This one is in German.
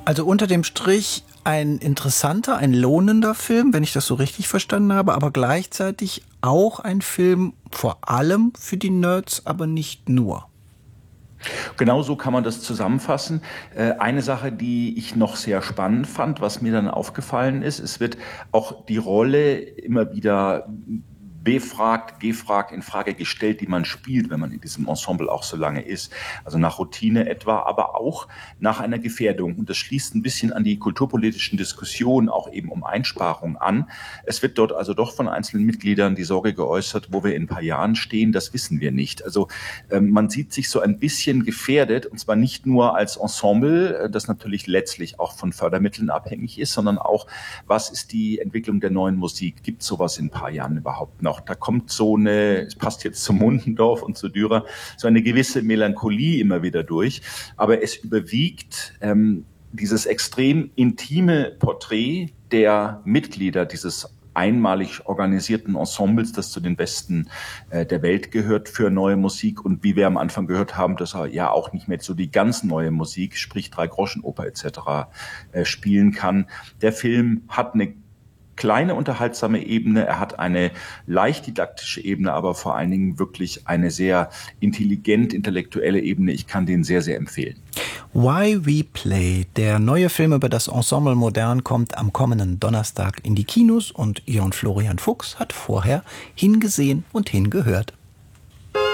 Also unter dem Strich ein interessanter, ein lohnender Film, wenn ich das so richtig verstanden habe, aber gleichzeitig auch ein Film vor allem für die Nerds, aber nicht nur. Genau so kann man das zusammenfassen. Eine Sache, die ich noch sehr spannend fand, was mir dann aufgefallen ist, es wird auch die Rolle immer wieder befragt, gefragt, in Frage gestellt, die man spielt, wenn man in diesem Ensemble auch so lange ist. Also nach Routine etwa, aber auch nach einer Gefährdung. Und das schließt ein bisschen an die kulturpolitischen Diskussionen auch eben um Einsparung an. Es wird dort also doch von einzelnen Mitgliedern die Sorge geäußert, wo wir in ein paar Jahren stehen, das wissen wir nicht. Also man sieht sich so ein bisschen gefährdet, und zwar nicht nur als Ensemble, das natürlich letztlich auch von Fördermitteln abhängig ist, sondern auch, was ist die Entwicklung der neuen Musik? Gibt es sowas in ein paar Jahren überhaupt noch? Da kommt so eine, es passt jetzt zu Mundendorf und zu Dürer, so eine gewisse Melancholie immer wieder durch. Aber es überwiegt dieses extrem intime Porträt der Mitglieder dieses einmalig organisierten Ensembles, das zu den besten der Welt gehört für neue Musik. Und wie wir am Anfang gehört haben, dass er ja auch nicht mehr so die ganz neue Musik, sprich Drei-Groschen-Oper etc. Spielen kann. Der Film hat eine kleine unterhaltsame Ebene, er hat eine leicht didaktische Ebene, aber vor allen Dingen wirklich eine sehr intelligent intellektuelle Ebene. Ich kann den sehr, sehr empfehlen. Why We Play, der neue Film über das Ensemble Modern, kommt am kommenden Donnerstag in die Kinos und ihr und Florian Fuchs hat vorher hingesehen und hingehört.